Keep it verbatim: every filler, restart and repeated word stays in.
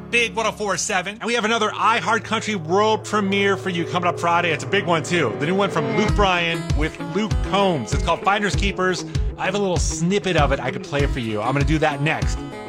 Big one oh four point seven. And we have another iHeartCountry world premiere for you coming up Friday. It's a big one, too. The new one from Luke Bryan with Luke Combs. It's called Finders Keepers. I have a little snippet of it. I could play it for you. I'm going to do that next